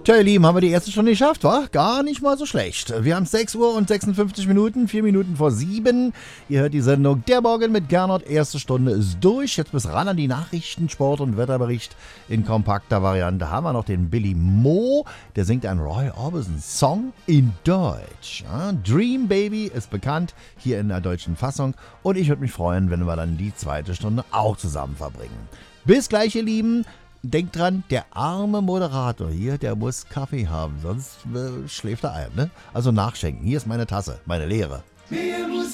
Tja, ihr Lieben, haben wir die erste Stunde geschafft, wa? Gar nicht mal so schlecht. Wir haben 6 Uhr und 56 Minuten, 4 Minuten vor 7. Ihr hört die Sendung Der Morgen mit Gernot. Erste Stunde ist durch. Jetzt bis ran an die Nachrichten, Sport und Wetterbericht in kompakter Variante. Haben wir noch den Billy Mo, der singt einen Roy Orbison Song in Deutsch. Ja, Dream Baby ist bekannt, hier in der deutschen Fassung. Und ich würde mich freuen, wenn wir dann die zweite Stunde auch zusammen verbringen. Bis gleich, ihr Lieben. Denkt dran, der arme Moderator hier, der muss Kaffee haben, sonst schläft er ein, ne? Also nachschenken. Hier ist meine Tasse, meine leere. Mehr Musik.